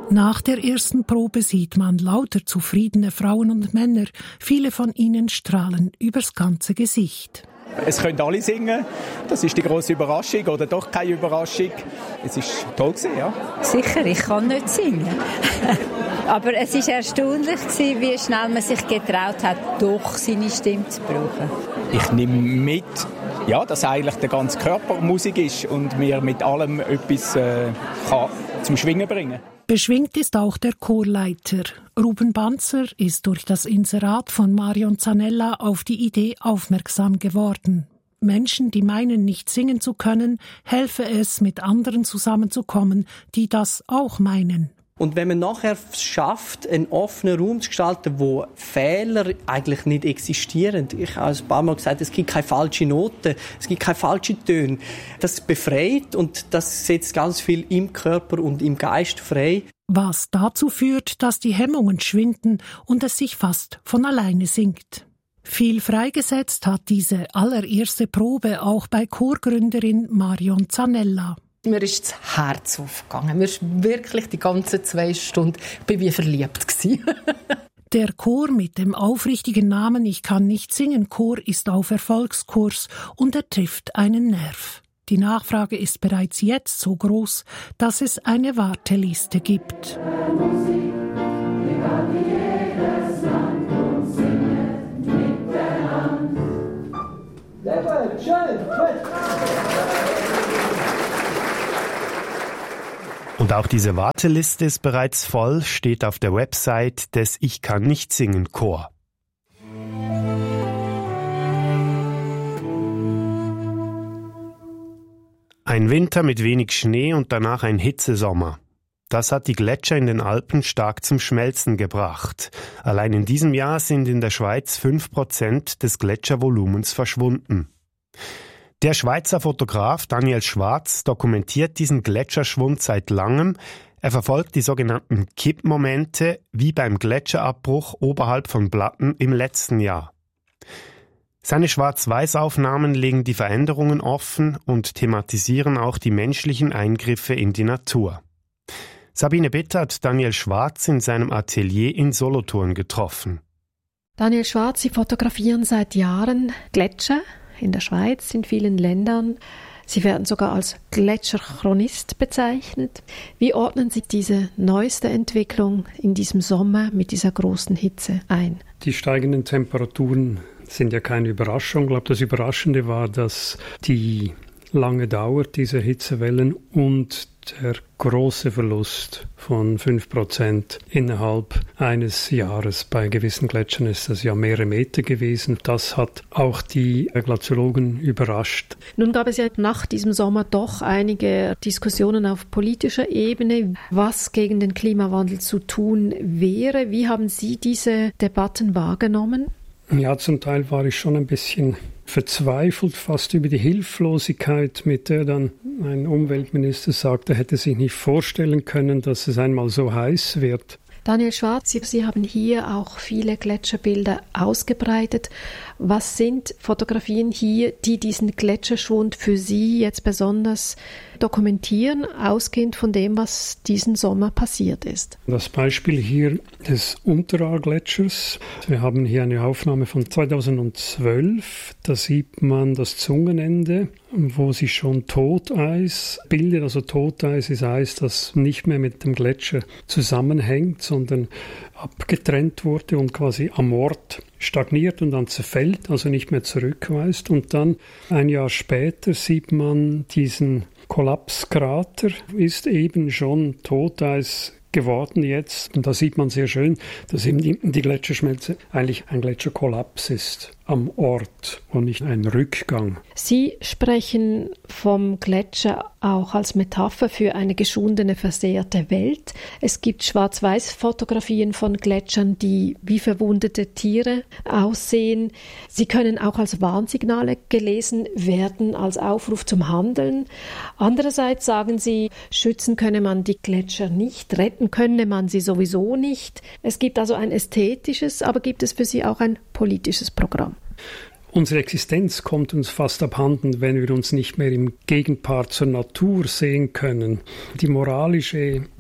Nach der ersten Probe sieht man lauter zufriedene Frauen und Männer. Viele von ihnen strahlen übers ganze Gesicht. Es können alle singen. Das ist die grosse Überraschung oder doch keine Überraschung. Es war toll gewesen, ja. Sicher, ich kann nicht singen. Aber es war erstaunlich, wie schnell man sich getraut hat, doch seine Stimme zu brauchen. Ich nehme mit, ja, dass eigentlich der ganze Körper Musik ist und mir mit allem etwas kann zum Schwingen bringen. Beschwingt ist auch der Chorleiter. Ruben Banzer ist durch das Inserat von Marion Zanella auf die Idee aufmerksam geworden. Menschen, die meinen, nicht singen zu können, helfe es, mit anderen zusammenzukommen, die das auch meinen. Und wenn man nachher schafft, einen offenen Raum zu gestalten, wo Fehler eigentlich nicht existieren. Ich habe ein paar Mal gesagt, es gibt keine falschen Noten, es gibt keine falschen Töne. Das befreit und das setzt ganz viel im Körper und im Geist frei. Was dazu führt, dass die Hemmungen schwinden und es sich fast von alleine singt. Viel freigesetzt hat diese allererste Probe auch bei Chorgründerin Marion Zanella. Mir ist das Herz aufgegangen. Mir ist wirklich die ganzen 2 Stunden, ich war wie verliebt gewesen. Der Chor mit dem aufrichtigen Namen Ich kann nicht singen Chor ist auf Erfolgskurs und er trifft einen Nerv. Die Nachfrage ist bereits jetzt so groß, dass es eine Warteliste gibt. Und auch diese Warteliste ist bereits voll, steht auf der Website des Ich kann nicht singen Chor. Ein Winter mit wenig Schnee und danach ein Hitzesommer. Das hat die Gletscher in den Alpen stark zum Schmelzen gebracht. Allein in diesem Jahr sind in der Schweiz 5% des Gletschervolumens verschwunden. Der Schweizer Fotograf Daniel Schwarz dokumentiert diesen Gletscherschwund seit langem. Er verfolgt die sogenannten Kippmomente wie beim Gletscherabbruch oberhalb von Blatten im letzten Jahr. Seine Schwarz-Weiß-Aufnahmen legen die Veränderungen offen und thematisieren auch die menschlichen Eingriffe in die Natur. Sabine Bitter hat Daniel Schwarz in seinem Atelier in Solothurn getroffen. Daniel Schwarz, Sie fotografieren seit Jahren Gletscher in der Schweiz, in vielen Ländern. Sie werden sogar als Gletscherchronist bezeichnet. Wie ordnen Sie diese neueste Entwicklung in diesem Sommer mit dieser großen Hitze ein? Die steigenden Temperaturen sind ja keine Überraschung. Ich glaube, das Überraschende war, dass die lange Dauer dieser Hitzewellen und der große Verlust von 5% innerhalb eines Jahres. Bei gewissen Gletschern ist das ja mehrere Meter gewesen. Das hat auch die Glaziologen überrascht. Nun gab es ja nach diesem Sommer doch einige Diskussionen auf politischer Ebene, was gegen den Klimawandel zu tun wäre. Wie haben Sie diese Debatten wahrgenommen? Ja, zum Teil war ich schon ein bisschen verzweifelt, fast über die Hilflosigkeit, mit der dann ein Umweltminister sagte, er hätte sich nicht vorstellen können, dass es einmal so heiß wird. Daniel Schwarz, Sie haben hier auch viele Gletscherbilder ausgebreitet. Was sind Fotografien hier, die diesen Gletscherschwund für Sie jetzt besonders dokumentieren, ausgehend von dem, was diesen Sommer passiert ist? Das Beispiel hier des Unteraar-Gletschers. Wir haben hier eine Aufnahme von 2012. Da sieht man das Zungenende, wo sich schon Toteis bildet. Also Toteis ist Eis, das nicht mehr mit dem Gletscher zusammenhängt, sondern abgetrennt wurde und quasi am Ort stagniert und dann zerfällt, also nicht mehr zurückweist. Und dann ein Jahr später sieht man diesen Kollapskrater, ist eben schon Toteis geworden jetzt. Und da sieht man sehr schön, dass eben die Gletscherschmelze eigentlich ein Gletscherkollaps ist am Ort und nicht ein Rückgang. Sie sprechen vom Gletscher auch als Metapher für eine geschundene, versehrte Welt. Es gibt Schwarz-Weiß-Fotografien von Gletschern, die wie verwundete Tiere aussehen. Sie können auch als Warnsignale gelesen werden, als Aufruf zum Handeln. Andererseits sagen Sie, schützen könne man die Gletscher nicht, retten könne man sie sowieso nicht. Es gibt also ein ästhetisches, aber gibt es für Sie auch ein politisches Programm? Unsere Existenz kommt uns fast abhanden, wenn wir uns nicht mehr im Gegenpart zur Natur sehen können. Die moralische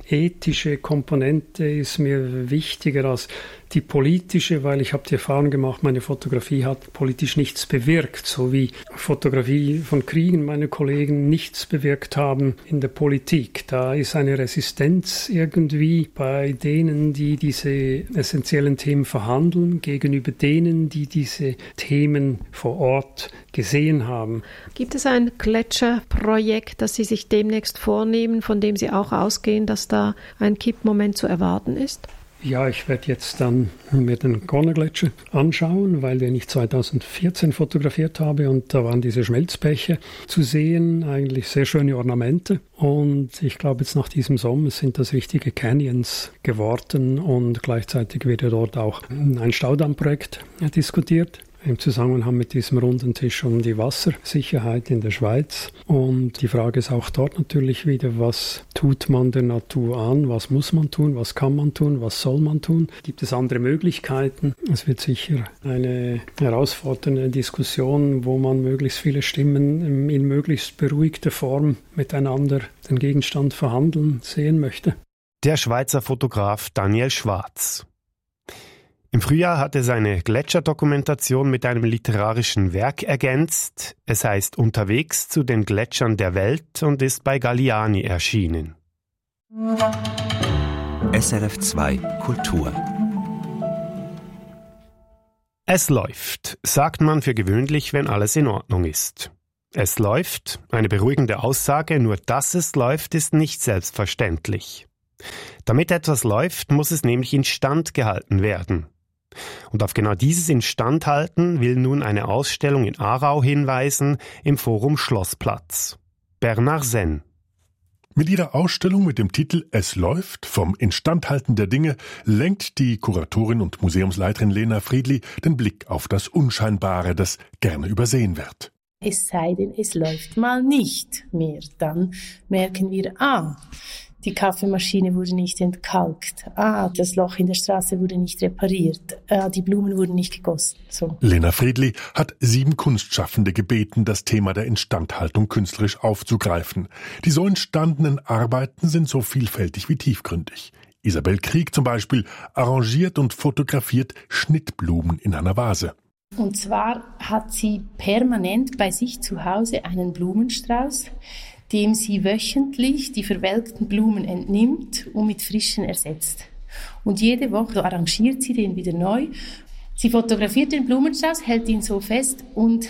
ethische Komponente ist mir wichtiger als die politische, weil ich habe die Erfahrung gemacht, meine Fotografie hat politisch nichts bewirkt, so wie Fotografie von Kriegen meine Kollegen nichts bewirkt haben in der Politik. Da ist eine Resistenz irgendwie bei denen, die diese essentiellen Themen verhandeln, gegenüber denen, die diese Themen vor Ort gesehen haben. Gibt es ein Gletscherprojekt, das Sie sich demnächst vornehmen, von dem Sie auch ausgehen, dass da ein Kippmoment zu erwarten ist? Ja, ich werde jetzt dann mir den Gorner-Gletscher anschauen, weil den ich 2014 fotografiert habe und da waren diese Schmelzbäche zu sehen, eigentlich sehr schöne Ornamente. Und ich glaube, jetzt nach diesem Sommer sind das richtige Canyons geworden und gleichzeitig wird ja dort auch ein Staudammprojekt diskutiert. Im Zusammenhang mit diesem runden Tisch um die Wassersicherheit in der Schweiz. Und die Frage ist auch dort natürlich wieder, was tut man der Natur an, was muss man tun, was kann man tun, was soll man tun? Gibt es andere Möglichkeiten? Es wird sicher eine herausfordernde Diskussion, wo man möglichst viele Stimmen in möglichst beruhigter Form miteinander den Gegenstand verhandeln sehen möchte. Der Schweizer Fotograf Daniel Schwarz. Im Frühjahr hat er seine Gletscherdokumentation mit einem literarischen Werk ergänzt. Es heißt Unterwegs zu den Gletschern der Welt und ist bei Galliani erschienen. SRF 2 Kultur. Es läuft, sagt man für gewöhnlich, wenn alles in Ordnung ist. Es läuft, eine beruhigende Aussage, nur dass es läuft, ist nicht selbstverständlich. Damit etwas läuft, muss es nämlich instand gehalten werden. Und auf genau dieses Instandhalten will nun eine Ausstellung in Aarau hinweisen im Forum Schlossplatz. Bernard Senn. Mit ihrer Ausstellung mit dem Titel »Es läuft« vom Instandhalten der Dinge lenkt die Kuratorin und Museumsleiterin Lena Friedli den Blick auf das Unscheinbare, das gerne übersehen wird. Es sei denn, es läuft mal nicht mehr. Dann merken wir, die Kaffeemaschine wurde nicht entkalkt. Das Loch in der Straße wurde nicht repariert. Die Blumen wurden nicht gegossen. So. Lena Friedli hat 7 Kunstschaffende gebeten, das Thema der Instandhaltung künstlerisch aufzugreifen. Die so entstandenen Arbeiten sind so vielfältig wie tiefgründig. Isabel Krieg zum Beispiel arrangiert und fotografiert Schnittblumen in einer Vase. Und zwar hat sie permanent bei sich zu Hause einen Blumenstrauß, dem sie wöchentlich die verwelkten Blumen entnimmt und mit frischen ersetzt. Und jede Woche arrangiert sie den wieder neu. Sie fotografiert den Blumenstrauß, hält ihn so fest und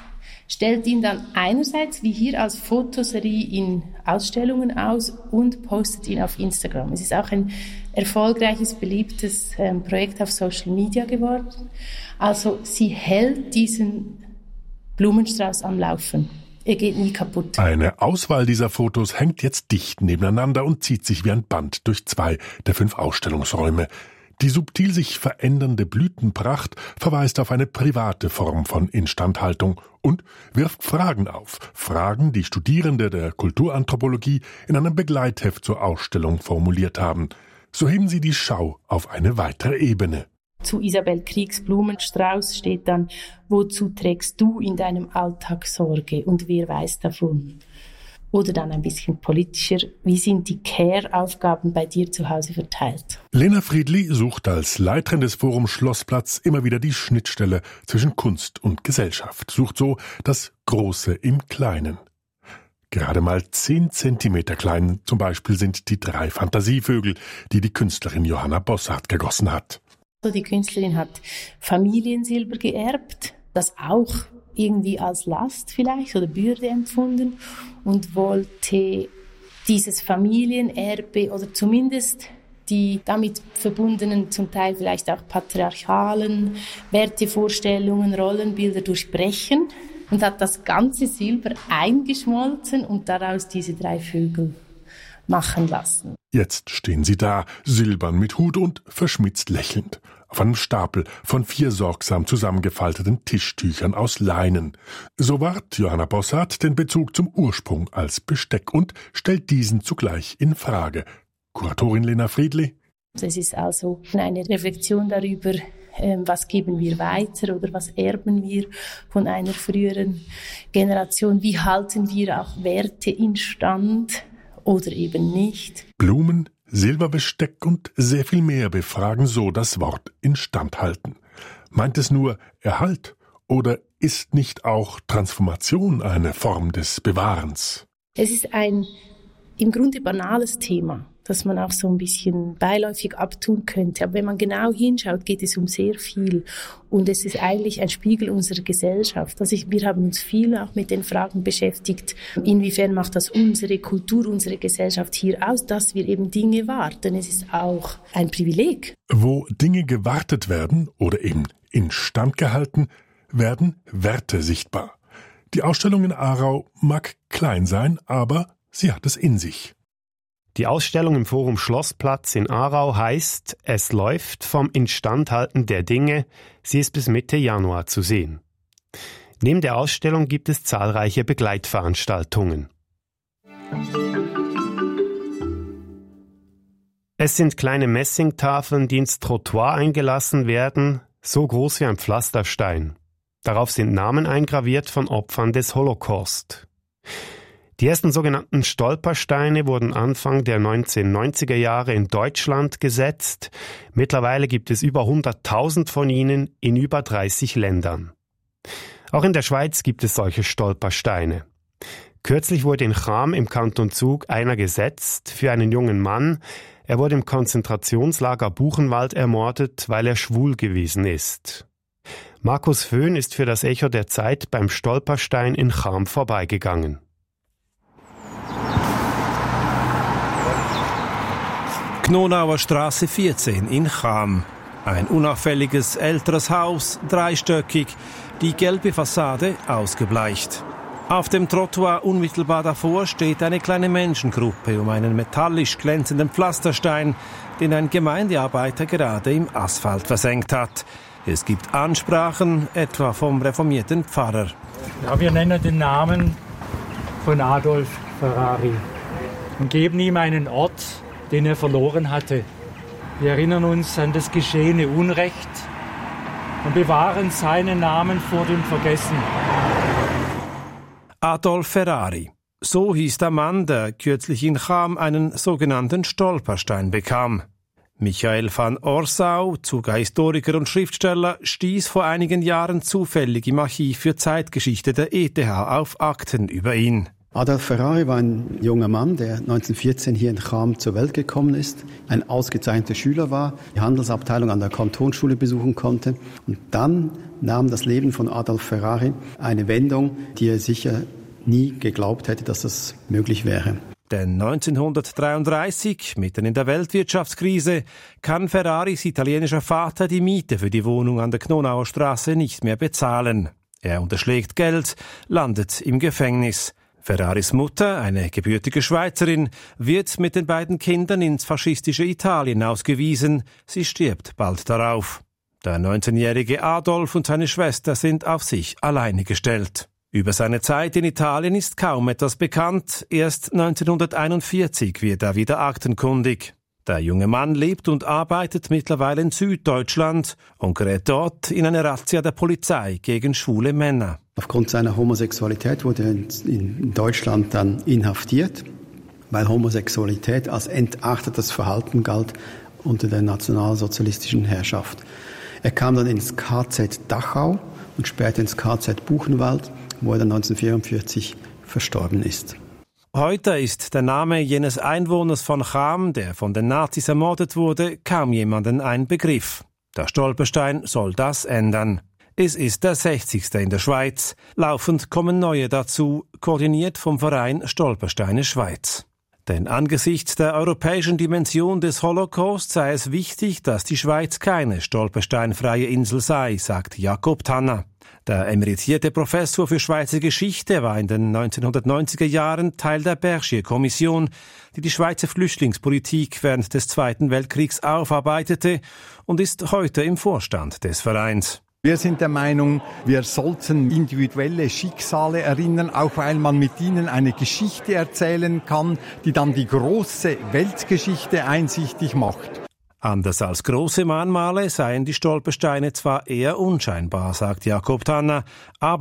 stellt ihn dann einerseits wie hier als Fotoserie in Ausstellungen aus und postet ihn auf Instagram. Es ist auch ein erfolgreiches, beliebtes Projekt auf Social Media geworden. Also sie hält diesen Blumenstrauß am Laufen. Er geht nie kaputt. Eine Auswahl dieser Fotos hängt jetzt dicht nebeneinander und zieht sich wie ein Band durch 2 der 5 Ausstellungsräume. Die subtil sich verändernde Blütenpracht verweist auf eine private Form von Instandhaltung und wirft Fragen auf. Fragen, die Studierende der Kulturanthropologie in einem Begleitheft zur Ausstellung formuliert haben. So heben sie die Schau auf eine weitere Ebene. Zu Isabel Kriegs Blumenstrauß steht dann, wozu trägst du in deinem Alltag Sorge und wer weiß davon? Oder dann ein bisschen politischer, wie sind die Care-Aufgaben bei dir zu Hause verteilt? Lena Friedli sucht als Leiterin des Forums Schlossplatz immer wieder die Schnittstelle zwischen Kunst und Gesellschaft, sucht so das Große im Kleinen. Gerade mal 10 Zentimeter klein zum Beispiel sind die 3 Fantasievögel, die die Künstlerin Johanna Bossart gegossen hat. Die Künstlerin hat Familiensilber geerbt, das auch irgendwie als Last vielleicht oder Bürde empfunden und wollte dieses Familienerbe oder zumindest die damit verbundenen, zum Teil vielleicht auch patriarchalen Wertevorstellungen, Rollenbilder durchbrechen und hat das ganze Silber eingeschmolzen und daraus diese 3 Vögel machen lassen. Jetzt stehen sie da, silbern mit Hut und verschmitzt lächelnd, auf einem Stapel von 4 sorgsam zusammengefalteten Tischtüchern aus Leinen. So wahrt Johanna Bossart den Bezug zum Ursprung als Besteck und stellt diesen zugleich in Frage. Kuratorin Lena Friedli. Es ist also eine Reflexion darüber, was geben wir weiter oder was erben wir von einer früheren Generation, wie halten wir auch Werte instand oder eben nicht. Blumen, Silberbesteck und sehr viel mehr befragen so das Wort Instandhalten. Meint es nur Erhalt oder ist nicht auch Transformation eine Form des Bewahrens? Es ist ein im Grunde banales Thema, das man auch so ein bisschen beiläufig abtun könnte. Aber wenn man genau hinschaut, geht es um sehr viel. Und es ist eigentlich ein Spiegel unserer Gesellschaft. Wir haben uns viel auch mit den Fragen beschäftigt, inwiefern macht das unsere Kultur, unsere Gesellschaft hier aus, dass wir eben Dinge warten. Es ist auch ein Privileg. Wo Dinge gewartet werden oder eben instand gehalten, werden Werte sichtbar. Die Ausstellung in Aarau mag klein sein, aber sie hat es in sich. Die Ausstellung im Forum Schlossplatz in Aarau heißt »Es läuft vom Instandhalten der Dinge«. Sie ist bis Mitte Januar zu sehen. Neben der Ausstellung gibt es zahlreiche Begleitveranstaltungen. Es sind kleine Messingtafeln, die ins Trottoir eingelassen werden, so groß wie ein Pflasterstein. Darauf sind Namen eingraviert von Opfern des Holocaust. Die ersten sogenannten Stolpersteine wurden Anfang der 1990er Jahre in Deutschland gesetzt. Mittlerweile gibt es über 100.000 von ihnen in über 30 Ländern. Auch in der Schweiz gibt es solche Stolpersteine. Kürzlich wurde in Cham im Kanton Zug einer gesetzt für einen jungen Mann. Er wurde im Konzentrationslager Buchenwald ermordet, weil er schwul gewesen ist. Markus Föhn ist für das Echo der Zeit beim Stolperstein in Cham vorbeigegangen. Knonauer Straße 14 in Cham. Ein unauffälliges älteres Haus, dreistöckig, die gelbe Fassade ausgebleicht. Auf dem Trottoir unmittelbar davor steht eine kleine Menschengruppe um einen metallisch glänzenden Pflasterstein, den ein Gemeindearbeiter gerade im Asphalt versenkt hat. Es gibt Ansprachen, etwa vom reformierten Pfarrer. Ja, wir nennen den Namen von Adolf Ferrari und geben ihm einen Ort, den er verloren hatte. Wir erinnern uns an das geschehene Unrecht und bewahren seinen Namen vor dem Vergessen. Adolf Ferrari. So hieß der Mann, der kürzlich in Cham einen sogenannten Stolperstein bekam. Michael van Orsau, Zuger Historiker und Schriftsteller, stieß vor einigen Jahren zufällig im Archiv für Zeitgeschichte der ETH auf Akten über ihn. Adolf Ferrari war ein junger Mann, der 1914 hier in Cham zur Welt gekommen ist, ein ausgezeichneter Schüler war, die Handelsabteilung an der Kantonsschule besuchen konnte. Und dann nahm das Leben von Adolf Ferrari eine Wendung, die er sicher nie geglaubt hätte, dass das möglich wäre. Denn 1933, mitten in der Weltwirtschaftskrise, kann Ferraris italienischer Vater die Miete für die Wohnung an der Knonauer Straße nicht mehr bezahlen. Er unterschlägt Geld, landet im Gefängnis. Ferraris Mutter, eine gebürtige Schweizerin, wird mit den beiden Kindern ins faschistische Italien ausgewiesen. Sie stirbt bald darauf. Der 19-jährige Adolf und seine Schwester sind auf sich alleine gestellt. Über seine Zeit in Italien ist kaum etwas bekannt. Erst 1941 wird er wieder aktenkundig. Der junge Mann lebt und arbeitet mittlerweile in Süddeutschland und gerät dort in eine Razzia der Polizei gegen schwule Männer. Aufgrund seiner Homosexualität wurde er in Deutschland dann inhaftiert, weil Homosexualität als entachtetes Verhalten galt unter der nationalsozialistischen Herrschaft. Er kam dann ins KZ Dachau und später ins KZ Buchenwald, wo er dann 1944 verstorben ist. Heute ist der Name jenes Einwohners von Cham, der von den Nazis ermordet wurde, kaum jemandem ein Begriff. Der Stolperstein soll das ändern. Es ist der 60. in der Schweiz. Laufend kommen neue dazu, koordiniert vom Verein Stolpersteine Schweiz. Denn angesichts der europäischen Dimension des Holocaust sei es wichtig, dass die Schweiz keine stolpersteinfreie Insel sei, sagt Jakob Tanner. Der emeritierte Professor für Schweizer Geschichte war in den 1990er Jahren Teil der Bergier-Kommission, die die Schweizer Flüchtlingspolitik während des Zweiten Weltkriegs aufarbeitete und ist heute im Vorstand des Vereins. Wir sind der Meinung, wir sollten individuelle Schicksale erinnern, auch weil man mit ihnen eine Geschichte erzählen kann, die dann die große Weltgeschichte einsichtig macht. Anders als große Mahnmale seien die Stolpersteine zwar eher unscheinbar, sagt Jakob Tanner, aber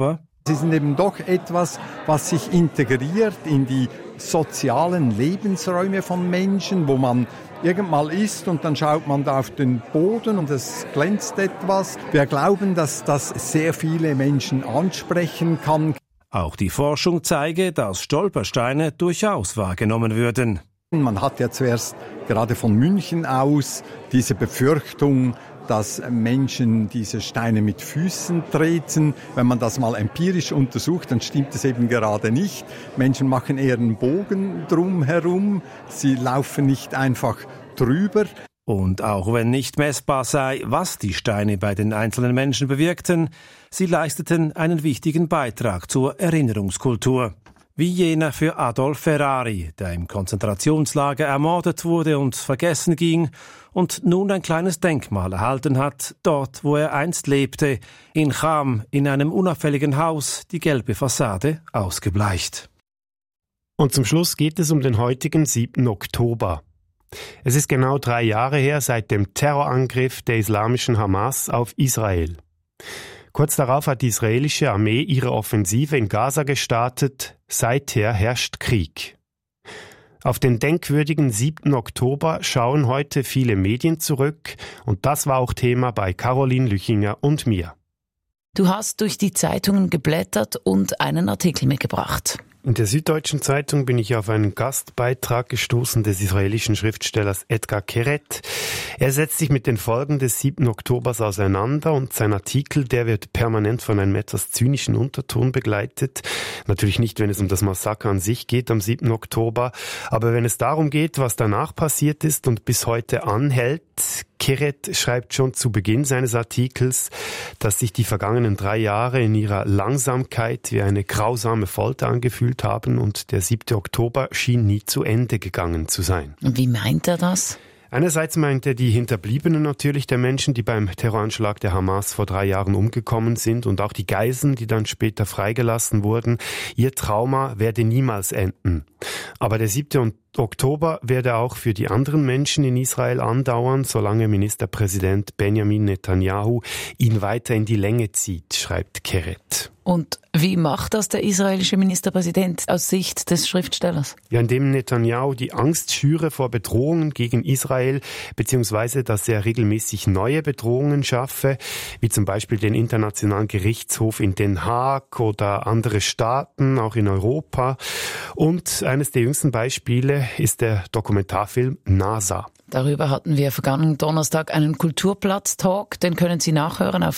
Sie sind eben doch etwas, was sich integriert in die sozialen Lebensräume von Menschen, wo man irgendwann ist und dann schaut man da auf den Boden und es glänzt etwas. Wir glauben, dass das sehr viele Menschen ansprechen kann. Auch die Forschung zeige, dass Stolpersteine durchaus wahrgenommen würden. Man hat ja zuerst gerade von München aus diese Befürchtung, dass Menschen diese Steine mit Füßen treten. Wenn man das mal empirisch untersucht, dann stimmt es eben gerade nicht. Menschen machen eher einen Bogen drum herum. Sie laufen nicht einfach drüber. Und auch wenn nicht messbar sei, was die Steine bei den einzelnen Menschen bewirkten, sie leisteten einen wichtigen Beitrag zur Erinnerungskultur. Wie jener für Adolf Ferrari, der im Konzentrationslager ermordet wurde und vergessen ging und nun ein kleines Denkmal erhalten hat, dort wo er einst lebte, in Cham, in einem unauffälligen Haus, die gelbe Fassade ausgebleicht. Und zum Schluss geht es um den heutigen 7. Oktober. Es ist genau 3 Jahre her seit dem Terrorangriff der islamischen Hamas auf Israel. Kurz darauf hat die israelische Armee ihre Offensive in Gaza gestartet. Seither herrscht Krieg. Auf den denkwürdigen 7. Oktober schauen heute viele Medien zurück und das war auch Thema bei Caroline Lüchinger und mir. Du hast durch die Zeitungen geblättert und einen Artikel mitgebracht. In der Süddeutschen Zeitung bin ich auf einen Gastbeitrag gestoßen des israelischen Schriftstellers Edgar Keret. Er setzt sich mit den Folgen des 7. Oktobers auseinander und sein Artikel, der wird permanent von einem etwas zynischen Unterton begleitet. Natürlich nicht, wenn es um das Massaker an sich geht am 7. Oktober, aber wenn es darum geht, was danach passiert ist und bis heute anhält. Keret schreibt schon zu Beginn seines Artikels, dass sich die vergangenen 3 Jahre in ihrer Langsamkeit wie eine grausame Folter angefühlt haben und der 7. Oktober schien nie zu Ende gegangen zu sein. Wie meint er das? Einerseits meint er die Hinterbliebenen natürlich der Menschen, die beim Terroranschlag der Hamas vor 3 Jahren umgekommen sind und auch die Geiseln, die dann später freigelassen wurden. Ihr Trauma werde niemals enden. Aber der 7. Oktober werde auch für die anderen Menschen in Israel andauern, solange Ministerpräsident Benjamin Netanyahu ihn weiter in die Länge zieht, schreibt Keret. Und wie macht das der israelische Ministerpräsident aus Sicht des Schriftstellers? Ja, indem Netanyahu die Angst schüre vor Bedrohungen gegen Israel, beziehungsweise dass er regelmäßig neue Bedrohungen schaffe, wie zum Beispiel den Internationalen Gerichtshof in Den Haag oder andere Staaten, auch in Europa. Und eines der jüngsten Beispiele ist der Dokumentarfilm NASA. Darüber hatten wir vergangenen Donnerstag einen Kulturplatz-Talk. Den können Sie nachhören auf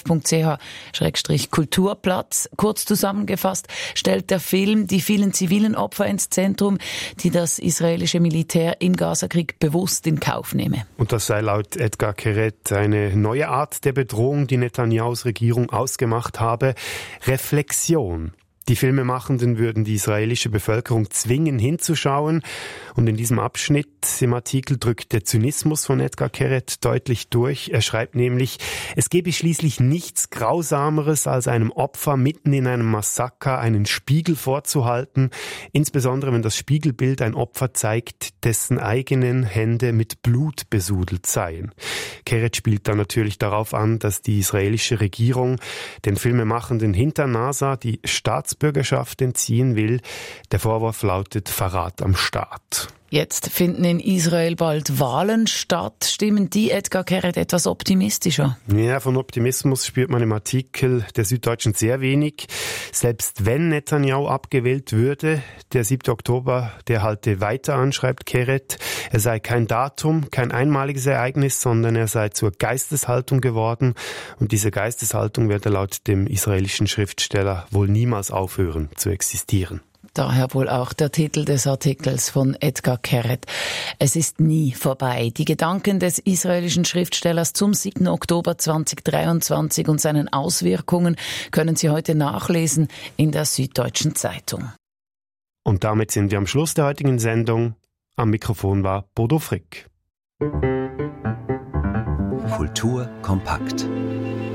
srf.ch/Kulturplatz. Kurz zusammengefasst stellt der Film die vielen zivilen Opfer ins Zentrum, die das israelische Militär im Gazakrieg bewusst in Kauf nehme. Und das sei laut Edgar Keret eine neue Art der Bedrohung, die Netanyahus Regierung ausgemacht habe. Reflexion. Die Filmemachenden würden die israelische Bevölkerung zwingen, hinzuschauen. Und in diesem Abschnitt im Artikel drückt der Zynismus von Edgar Keret deutlich durch. Er schreibt nämlich, es gebe schließlich nichts Grausameres, als einem Opfer mitten in einem Massaker einen Spiegel vorzuhalten, insbesondere wenn das Spiegelbild ein Opfer zeigt, dessen eigenen Hände mit Blut besudelt seien. Keret spielt dann natürlich darauf an, dass die israelische Regierung den Filmemachenden hinter NASA die Staatsbürgerschaft entziehen will. Der Vorwurf lautet Verrat am Staat. Jetzt finden in Israel bald Wahlen statt. Stimmen die Edgar Keret etwas optimistischer? Ja, von Optimismus spürt man im Artikel der Süddeutschen sehr wenig. Selbst wenn Netanyahu abgewählt würde, der 7. Oktober, der halte weiter an, schreibt Keret. Er sei kein Datum, kein einmaliges Ereignis, sondern er sei zur Geisteshaltung geworden. Und diese Geisteshaltung werde laut dem israelischen Schriftsteller wohl niemals aufhören zu existieren. Daher wohl auch der Titel des Artikels von Edgar Keret. Es ist nie vorbei. Die Gedanken des israelischen Schriftstellers zum 7. Oktober 2023 und seinen Auswirkungen können Sie heute nachlesen in der Süddeutschen Zeitung. Und damit sind wir am Schluss der heutigen Sendung. Am Mikrofon war Bodo Frick. Kultur kompakt.